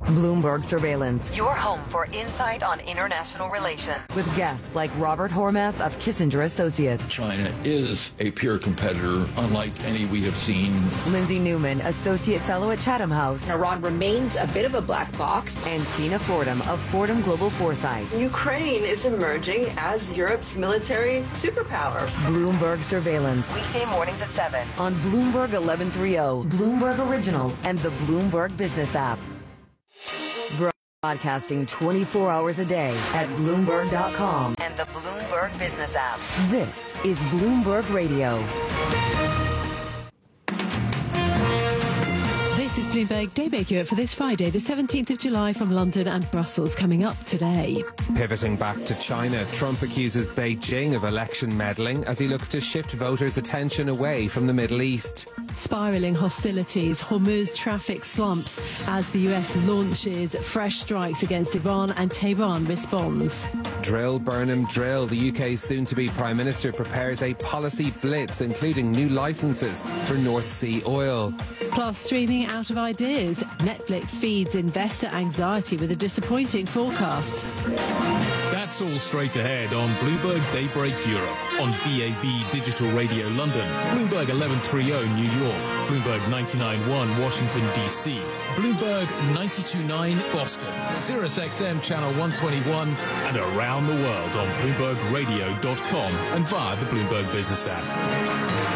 Bloomberg Surveillance, your home for insight on international relations, with guests like Robert Hormats of Kissinger Associates. China is a peer competitor, unlike any we have seen. Lindsay Newman, Associate Fellow at Chatham House. Iran remains a bit of a black box. And Tina Fordham of Fordham Global Foresight. Ukraine is emerging as Europe's military superpower. Bloomberg Surveillance, weekday mornings at seven on Bloomberg eleven thirty, Bloomberg Originals, and the Bloomberg Business app. Broadcasting twenty-four hours a day at Bloomberg dot com and the Bloomberg Business app. This is Bloomberg Radio. This is Bloomberg Daybreak Europe for this Friday, the seventeenth of July, from London and Brussels. Coming up today. Pivoting back to China, Trump accuses Beijing of election meddling as he looks to shift voters' attention away from the Middle East. Spiralling hostilities, Hormuz traffic slumps as the U S launches fresh strikes against Iran and Tehran responds. Drill, Burnham, drill. The U K's soon-to-be Prime Minister prepares a policy blitz, including new licences for North Sea oil. Plus, streaming out of ideas. Netflix feeds investor anxiety with a disappointing forecast. That's all straight ahead on Bloomberg Daybreak Europe, on B A B Digital Radio London, Bloomberg eleven thirty New York, Bloomberg ninety-nine point one Washington, D C, Bloomberg ninety-two point nine Boston, Sirius X M Channel one twenty-one, and around the world on Bloomberg Radio dot com and via the Bloomberg Business app.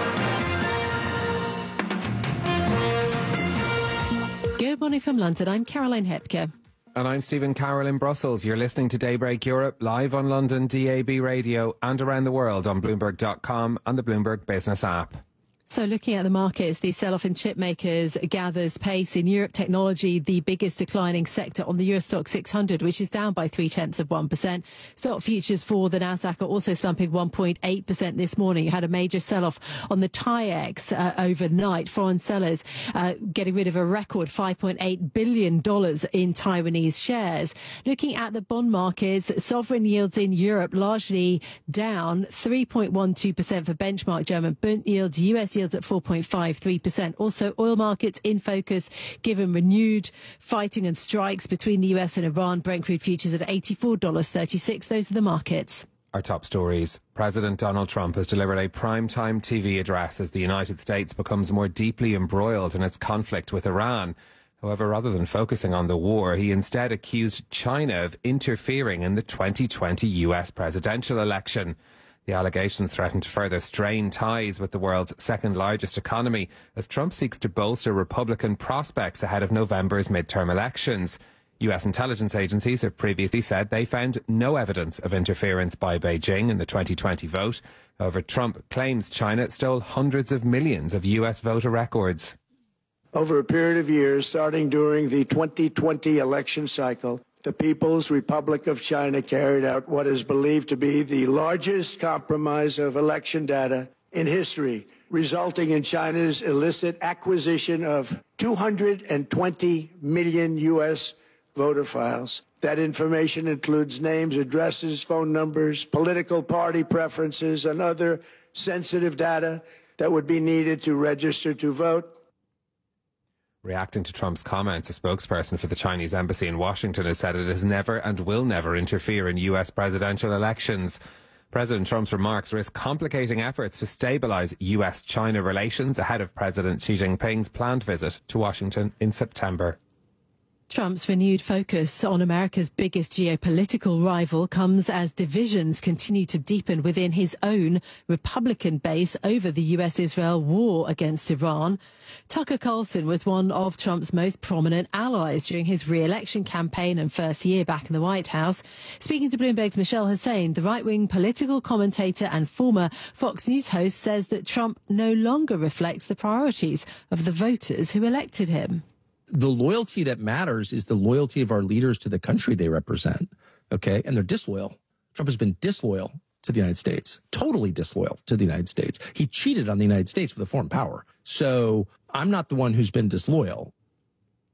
Good morning from London. I'm Caroline Hepker. And I'm Stephen Carroll in Brussels. You're listening to Daybreak Europe, live on London D A B Radio and around the world on Bloomberg dot com and the Bloomberg Business app. So looking at the markets, the sell-off in chip makers gathers pace. In Europe, technology, the biggest declining sector on the Euro Stoxx six hundred, which is down by three-tenths of one percent. Stock futures for the Nasdaq are also slumping one point eight percent this morning. You had a major sell-off on the T A I E X uh, overnight. Foreign sellers uh, getting rid of a record five point eight billion dollars in Taiwanese shares. Looking at the bond markets, sovereign yields in Europe largely down three point one two percent for benchmark German bond yields. U S yields at four point five three percent. Also, oil markets in focus given renewed fighting and strikes between the U S and Iran. Brent crude futures at eighty-four dollars thirty-six. Those are the markets. Our top stories. President Donald Trump has delivered a primetime T V address as the United States becomes more deeply embroiled in its conflict with Iran. However, rather than focusing on the war, he instead accused China of interfering in the twenty twenty U S presidential election. The allegations threaten to further strain ties with the world's second largest economy as Trump seeks to bolster Republican prospects ahead of November's midterm elections. U S intelligence agencies have previously said they found no evidence of interference by Beijing in the twenty twenty vote. However, Trump claims China stole hundreds of millions of U S voter records. Over a period of years, starting during the twenty twenty election cycle, the People's Republic of China carried out what is believed to be the largest compromise of election data in history, resulting in China's illicit acquisition of two hundred twenty million U S voter files. That information includes names, addresses, phone numbers, political party preferences, and other sensitive data that would be needed to register to vote. Reacting to Trump's comments, a spokesperson for the Chinese embassy in Washington has said it has never and will never interfere in U S presidential elections. President Trump's remarks risk complicating efforts to stabilize U S China relations ahead of President Xi Jinping's planned visit to Washington in September. Trump's renewed focus on America's biggest geopolitical rival comes as divisions continue to deepen within his own Republican base over the U S-Israel war against Iran. Tucker Carlson was one of Trump's most prominent allies during his re-election campaign and first year back in the White House. Speaking to Bloomberg's Michelle Hussein, the right-wing political commentator and former Fox News host says that Trump no longer reflects the priorities of the voters who elected him. The loyalty that matters is the loyalty of our leaders to the country they represent, okay? And they're disloyal. Trump has been disloyal to the United States, totally disloyal to the United States. He cheated on the United States with a foreign power. So I'm not the one who's been disloyal.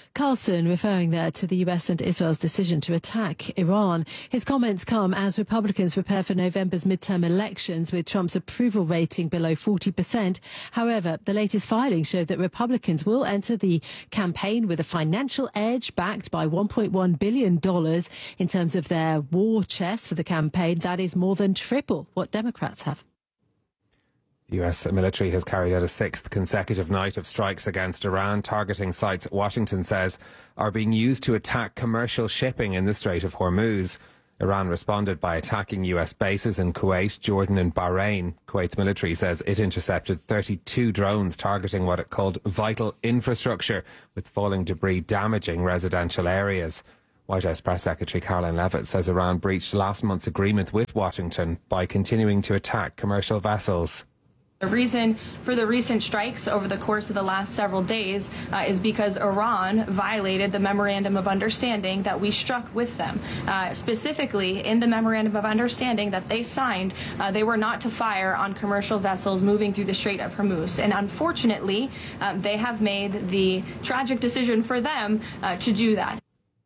Carlson referring there to the U S and Israel's decision to attack Iran. His comments come as Republicans prepare for November's midterm elections with Trump's approval rating below forty percent. However, the latest filings show that Republicans will enter the campaign with a financial edge backed by one point one billion dollars in terms of their war chest for the campaign. That is more than triple what Democrats have. The U S military has carried out a sixth consecutive night of strikes against Iran, targeting sites Washington says are being used to attack commercial shipping in the Strait of Hormuz. Iran responded by attacking U S bases in Kuwait, Jordan and Bahrain. Kuwait's military says it intercepted thirty-two drones targeting what it called vital infrastructure, with falling debris damaging residential areas. White House Press Secretary Caroline Leavitt says Iran breached last month's agreement with Washington by continuing to attack commercial vessels. The reason for the recent strikes over the course of the last several days uh, is because Iran violated the Memorandum of Understanding that we struck with them. Uh, specifically, in the Memorandum of Understanding that they signed, uh, they were not to fire on commercial vessels moving through the Strait of Hormuz. And unfortunately, um, they have made the tragic decision for them uh, to do that.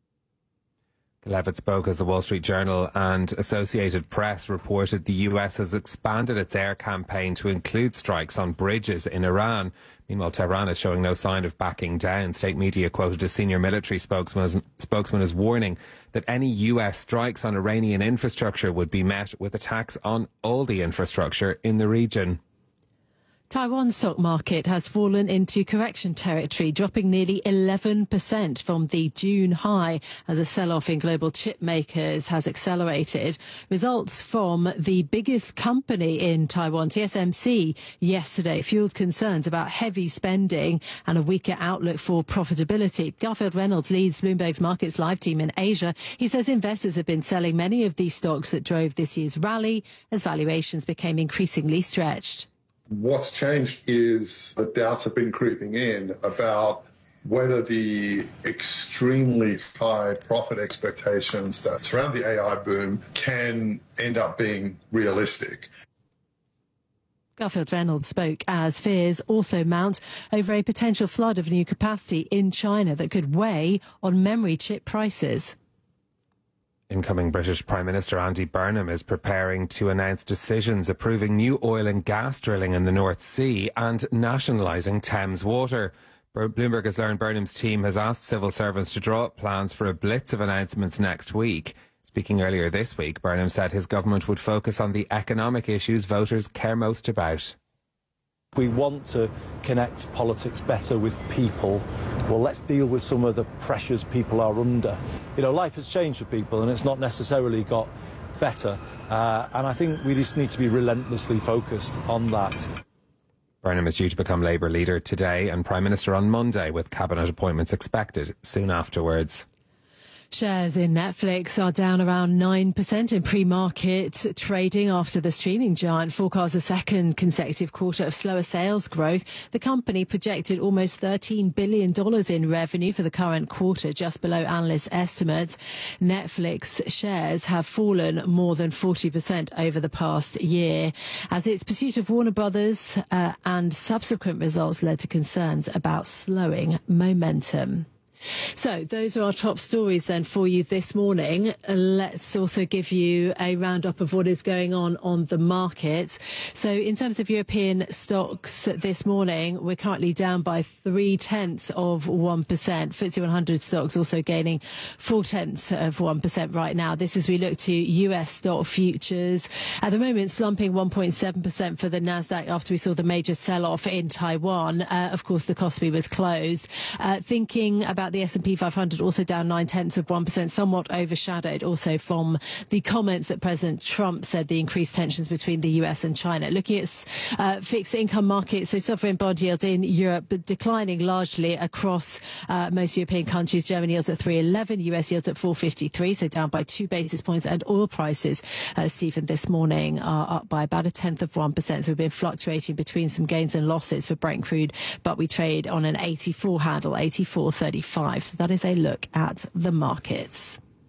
Leavitt spoke as the Wall Street Journal and Associated Press reported the U S has expanded its air campaign to include strikes on bridges in Iran. Meanwhile, Tehran is showing no sign of backing down. State media quoted a senior military spokesman as, spokesman as warning that any U S strikes on Iranian infrastructure would be met with attacks on all the infrastructure in the region. Taiwan's stock market has fallen into correction territory, dropping nearly eleven percent from the June high as a sell-off in global chip makers has accelerated. Results from the biggest company in Taiwan, T S M C, yesterday fueled concerns about heavy spending and a weaker outlook for profitability. Garfield Reynolds leads Bloomberg's Markets Live team in Asia. He says investors have been selling many of these stocks that drove this year's rally as valuations became increasingly stretched. What's changed is the doubts have been creeping in about whether the extremely high profit expectations that surround the A I boom can end up being realistic. Garfield Reynolds spoke as fears also mount over a potential flood of new capacity in China that could weigh on memory chip prices. Incoming British Prime Minister Andy Burnham is preparing to announce decisions approving new oil and gas drilling in the North Sea and nationalising Thames Water. Bloomberg has learned Burnham's team has asked civil servants to draw up plans for a blitz of announcements next week. Speaking earlier this week, Burnham said his government would focus on the economic issues voters care most about. We want to connect politics better with people. Well, let's deal with some of the pressures people are under. You know, life has changed for people and it's not necessarily got better. Uh, and I think we just need to be relentlessly focused on that. Burnham is due to become Labour leader today and Prime Minister on Monday, with cabinet appointments expected soon afterwards. Shares in Netflix are down around nine percent in pre-market trading after the streaming giant forecasts a second consecutive quarter of slower sales growth. The company projected almost thirteen billion dollars in revenue for the current quarter, just below analyst estimates. Netflix shares have fallen more than forty percent over the past year, as its pursuit of Warner Brothers uh, and subsequent results led to concerns about slowing momentum. So those are our top stories then for you this morning. Let's also give you a roundup of what is going on on the markets. So in terms of European stocks this morning, we're currently down by three tenths of one percent. F T S E one hundred stocks also gaining four tenths of one percent right now. This as we look to U S stock futures. At the moment, slumping one point seven percent for the Nasdaq after we saw the major sell-off in Taiwan. Uh, of course, the Kospi was closed. Uh, thinking about the S and P five hundred also down nine tenths of one percent, somewhat overshadowed also from the comments that President Trump said the increased tensions between the U S and China. Looking at uh, fixed income markets, so sovereign bond yields in Europe but declining largely across uh, most European countries. Germany yields at three eleven, U S yields at four fifty-three, so down by two basis points. And oil prices, uh, Stephen, this morning are up by about a tenth of one percent. So we've been fluctuating between some gains and losses for Brent crude, but we trade on an eighty-four handle, eighty-four thirty-five. So that is a look at the markets.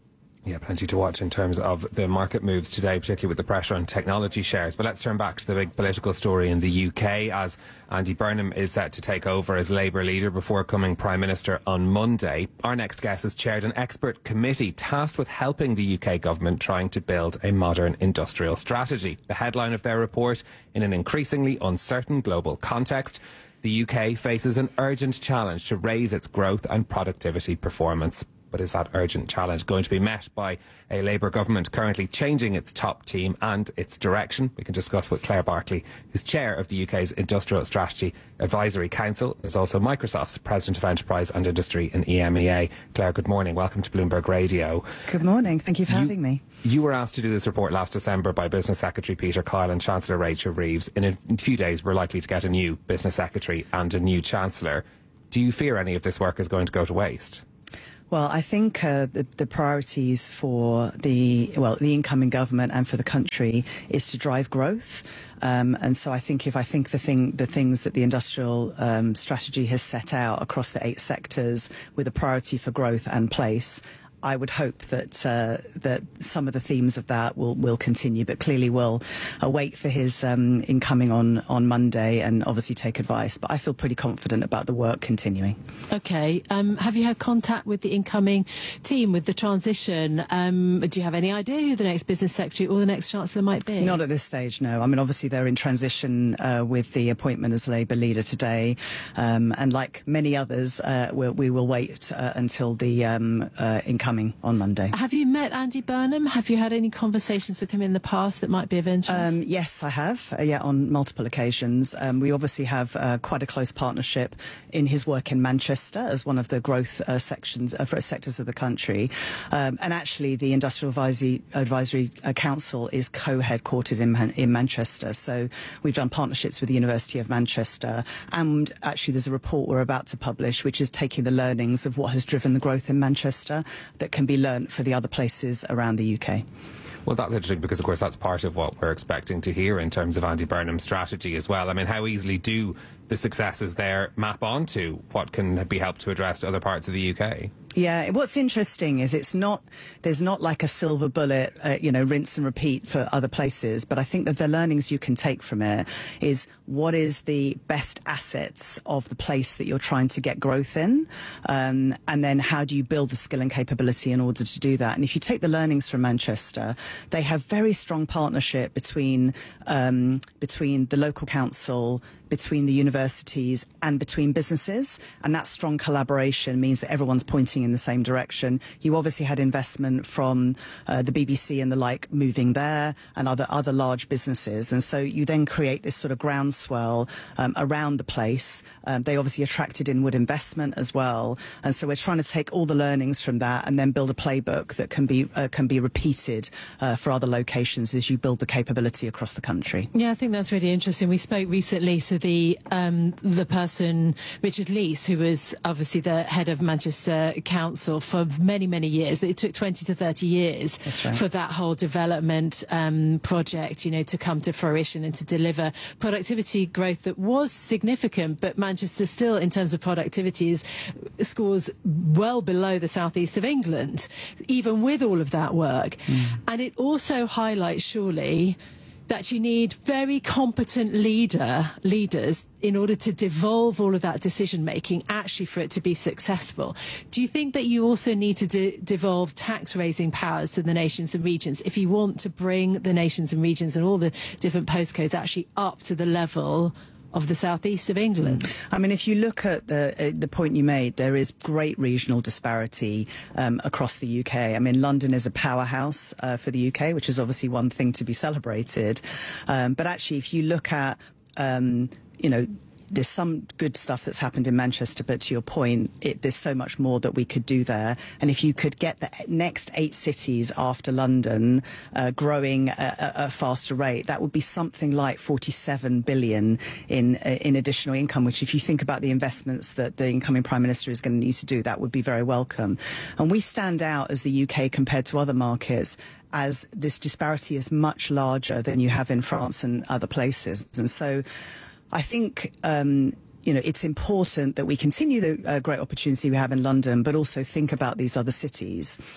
Yeah, plenty to watch in terms of the market moves today, particularly with the pressure on technology shares. But let's turn back to the big political story in the U K, as Andy Burnham is set to take over as Labour leader before becoming Prime Minister on Monday. Our next guest has chaired an expert committee tasked with helping the U K government trying to build a modern industrial strategy. The headline of their report: in an increasingly uncertain global context, the U K faces an urgent challenge to raise its growth and productivity performance. But is that urgent challenge going to be met by a Labour government currently changing its top team and its direction? We can discuss with Claire Barkley, who's chair of the U K's Industrial Strategy Advisory Council. There's also Microsoft's President of Enterprise and Industry in E M E A. Claire, good morning. Welcome to Bloomberg Radio. Good morning. Thank you for you, having me. You were asked to do this report last December by Business Secretary Peter Kyle and Chancellor Rachel Reeves. In a few days, we're likely to get a new Business Secretary and a new Chancellor. Do you fear any of this work is going to go to waste? Well, I think uh, the, the priorities for the well, the incoming government and for the country is to drive growth. Um, and so I think if I think the thing, the things that the industrial um, strategy has set out across the eight sectors with a priority for growth and place, I would hope that uh, that some of the themes of that will, will continue, but clearly we'll uh, wait for his um, incoming on, on Monday and obviously take advice. But I feel pretty confident about the work continuing. OK. Um, have you had contact with the incoming team, with the transition? Um, do you have any idea who the next Business Secretary or the next Chancellor might be? Not at this stage, no. I mean, obviously they're in transition uh, with the appointment as Labour leader today. Um, and like many others, uh, we'll, we will wait uh, until the um, uh, incoming on Monday. Have you met Andy Burnham? Have you had any conversations with him in the past that might be of interest? Um, yes, I have. Uh, yeah, on multiple occasions. Um, we obviously have uh, quite a close partnership in his work in Manchester as one of the growth uh, sections uh, for sectors of the country. Um, and actually, the Industrial Advisory, Advisory uh, Council is co-headquartered in, Man- in Manchester. So we've done partnerships with the University of Manchester. And actually, there's a report we're about to publish, which is taking the learnings of what has driven the growth in Manchester that can be learnt for the other places around the U K. Well, that's interesting because, of course, that's part of what we're expecting to hear in terms of Andy Burnham's strategy as well. I mean, how easily do the successes there map onto what can be helped to address other parts of the U K? Yeah, what's interesting is it's not, there's not like a silver bullet, uh, you know, rinse and repeat for other places. But I think that the learnings you can take from it is what is the best assets of the place that you're trying to get growth in? Um, and then how do you build the skill and capability in order to do that? And if you take the learnings from Manchester, they have very strong partnership between, um, between the local council, between the universities and between businesses. And that strong collaboration means that everyone's pointing in the same direction. You obviously had investment from uh, the B B C and the like moving there and other, other large businesses. And so you then create this sort of groundswell um, around the place. Um, they obviously attracted inward investment as well. And so we're trying to take all the learnings from that and then build a playbook that can be, uh, can be repeated uh, for other locations as you build the capability across the country. Yeah, I think that's really interesting. We spoke recently to the um, the person, Richard Leese, who was obviously the head of Manchester Council for many, many years. It took twenty to thirty years right. for that whole development um, project, you know, to come to fruition and to deliver productivity growth that was significant. But Manchester still, in terms of productivity, is, scores well below the southeast of England, even with all of that work. Mm. And it also highlights, surely, that you need very competent leader leaders in order to devolve all of that decision making, actually for it to be successful. Do you think that you also need to de- devolve tax raising powers to the nations and regions if you want to bring the nations and regions and all the different postcodes actually up to the level of the southeast of England? I mean, if you look at the uh, the point you made, there is great regional disparity um, across the U K. I mean, London is a powerhouse uh, for the U K, which is obviously one thing to be celebrated. Um, but actually, if you look at, um, you know, there's some good stuff that's happened in Manchester, but to your point, it, there's so much more that we could do there. And if you could get the next eight cities after London uh, growing at a, a faster rate, that would be something like forty-seven billion in in additional income, which if you think about the investments that the incoming Prime Minister is going to need to do, that would be very welcome. And we stand out as the U K compared to other markets as this disparity is much larger than you have in France and other places. And so I think, um, you know, it's important that we continue the uh, great opportunity we have in London, but also think about these other cities.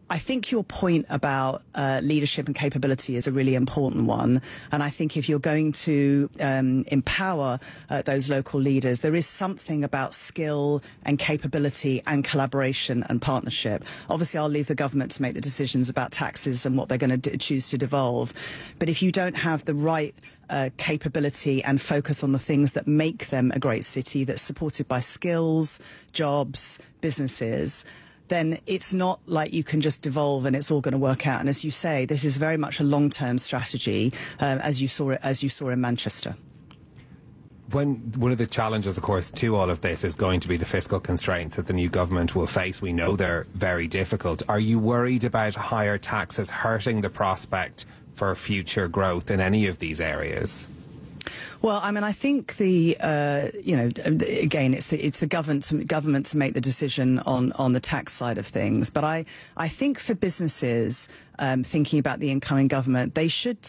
I think your point about uh, leadership and capability is a really important one. And I think if you're going to um, empower uh, those local leaders, there is something about skill and capability and collaboration and partnership. Obviously, I'll leave the government to make the decisions about taxes and what they're going to choose to devolve. But if you don't have the right Uh, capability and focus on the things that make them a great city, that's supported by skills, jobs, businesses, then it's not like you can just devolve and it's all going to work out. And as you say, this is very much a long-term strategy, uh, as you saw it, as you saw in Manchester. When one of the challenges, of course, to all of this is going to be the fiscal constraints that the new government will face. We know they're very difficult. Are you worried about higher taxes hurting the prospect for future growth in any of these areas? Well, I mean, I think the uh, you know again, it's the it's the government to, government to make the decision on on the tax side of things. But I I think for businesses um, thinking about the incoming government, they should